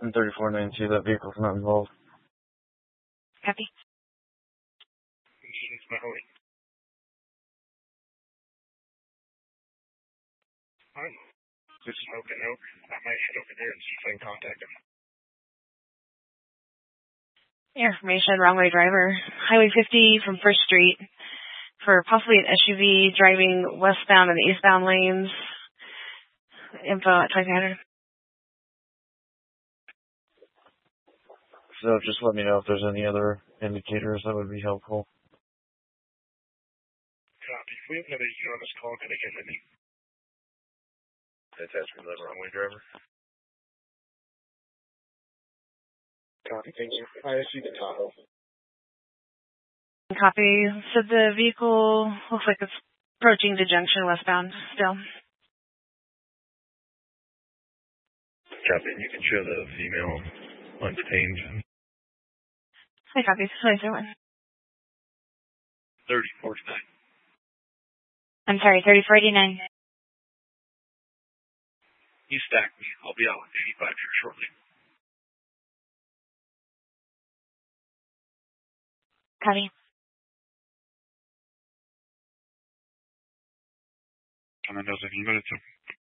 In 3492, that vehicle's not involved. Copy. This is Maui. Alright. This is Oak and Oak. I might head over there and see if I can contact him. Information, wrong way driver. Highway 50 from First Street for possibly an SUV driving westbound in the eastbound lanes. Info at 2300. So just let me know if there's any other indicators that would be helpful. Copy. If we have another user on this call, can I get my name? That's from the wrong way driver. Copy, thank you. I see the Tahoe. Copy. So the vehicle looks like it's approaching the junction westbound still. Copy. You can show the female unstained. I copy. 2031. 3049. I'm sorry, 3489. You stack me. I'll be out with 85 here shortly. Copy. Mendoza, can you go to